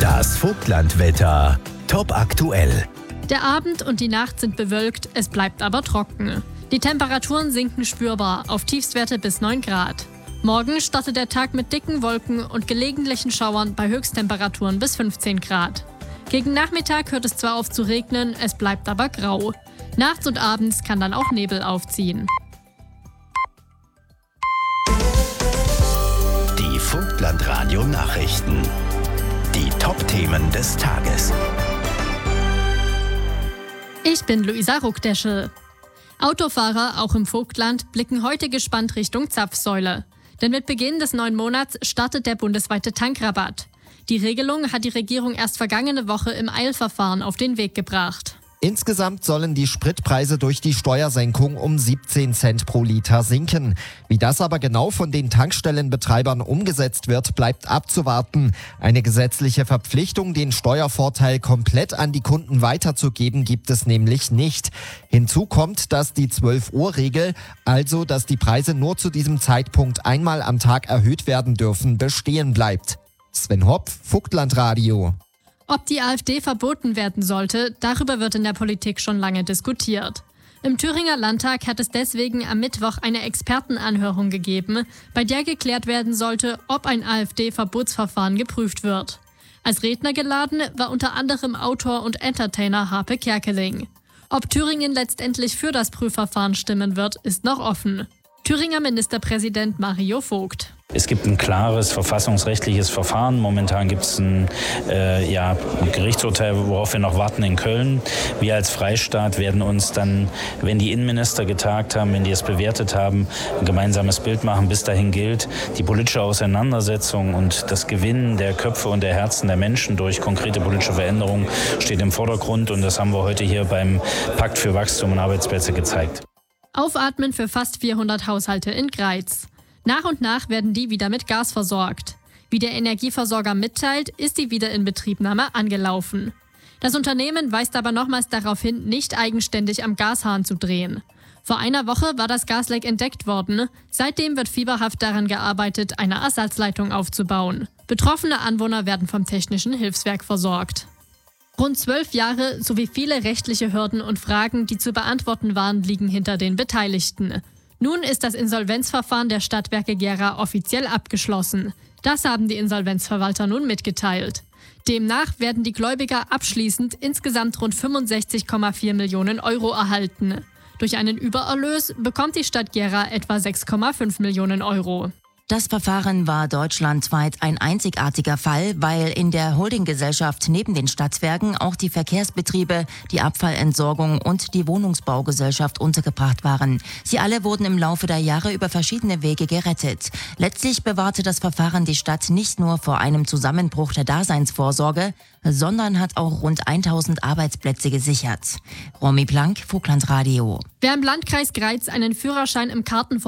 Das Vogtlandwetter. Top aktuell. Der Abend und die Nacht sind bewölkt, es bleibt aber trocken. Die Temperaturen sinken spürbar auf Tiefstwerte bis 9 Grad. Morgen startet der Tag mit dicken Wolken und gelegentlichen Schauern bei Höchsttemperaturen bis 15 Grad. Gegen Nachmittag hört es zwar auf zu regnen, es bleibt aber grau. Nachts und abends kann dann auch Nebel aufziehen. Die Vogtlandradio-Nachrichten. Die Top-Themen des Tages. Ich bin Luisa Ruckdeschel. Autofahrer, auch im Vogtland, blicken heute gespannt Richtung Zapfsäule. Denn mit Beginn des neuen Monats startet der bundesweite Tankrabatt. Die Regelung hat die Regierung erst vergangene Woche im Eilverfahren auf den Weg gebracht. Insgesamt sollen die Spritpreise durch die Steuersenkung um 17 Cent pro Liter sinken. Wie das aber genau von den Tankstellenbetreibern umgesetzt wird, bleibt abzuwarten. Eine gesetzliche Verpflichtung, den Steuervorteil komplett an die Kunden weiterzugeben, gibt es nämlich nicht. Hinzu kommt, dass die 12-Uhr-Regel, also dass die Preise nur zu diesem Zeitpunkt einmal am Tag erhöht werden dürfen, bestehen bleibt. Sven Hopf, Vogtlandradio. Ob die AfD verboten werden sollte, darüber wird in der Politik schon lange diskutiert. Im Thüringer Landtag hat es deswegen am Mittwoch eine Expertenanhörung gegeben, bei der geklärt werden sollte, ob ein AfD-Verbotsverfahren geprüft wird. Als Redner geladen war unter anderem Autor und Entertainer Harpe Kerkeling. Ob Thüringen letztendlich für das Prüfverfahren stimmen wird, ist noch offen. Thüringer Ministerpräsident Mario Vogt. Es gibt ein klares verfassungsrechtliches Verfahren. Momentan gibt es ein Gerichtsurteil, worauf wir noch warten in Köln. Wir als Freistaat werden uns dann, wenn die Innenminister getagt haben, wenn die es bewertet haben, ein gemeinsames Bild machen. Bis dahin gilt, die politische Auseinandersetzung und das Gewinnen der Köpfe und der Herzen der Menschen durch konkrete politische Veränderungen steht im Vordergrund. Und das haben wir heute hier beim Pakt für Wachstum und Arbeitsplätze gezeigt. Aufatmen für fast 400 Haushalte in Greiz. Nach und nach werden die wieder mit Gas versorgt. Wie der Energieversorger mitteilt, ist die Wiederinbetriebnahme angelaufen. Das Unternehmen weist aber nochmals darauf hin, nicht eigenständig am Gashahn zu drehen. Vor einer Woche war das Gasleck entdeckt worden. Seitdem wird fieberhaft daran gearbeitet, eine Ersatzleitung aufzubauen. Betroffene Anwohner werden vom Technischen Hilfswerk versorgt. Rund 12 Jahre sowie viele rechtliche Hürden und Fragen, die zu beantworten waren, liegen hinter den Beteiligten. Nun ist das Insolvenzverfahren der Stadtwerke Gera offiziell abgeschlossen. Das haben die Insolvenzverwalter nun mitgeteilt. Demnach werden die Gläubiger abschließend insgesamt rund 65,4 Millionen Euro erhalten. Durch einen Übererlös bekommt die Stadt Gera etwa 6,5 Millionen Euro. Das Verfahren war deutschlandweit ein einzigartiger Fall, weil in der Holdinggesellschaft neben den Stadtwerken auch die Verkehrsbetriebe, die Abfallentsorgung und die Wohnungsbaugesellschaft untergebracht waren. Sie alle wurden im Laufe der Jahre über verschiedene Wege gerettet. Letztlich bewahrte das Verfahren die Stadt nicht nur vor einem Zusammenbruch der Daseinsvorsorge, sondern hat auch rund 1000 Arbeitsplätze gesichert. Romy Plank, Vogtlandradio. Wer im Landkreis Greiz einen Führerschein im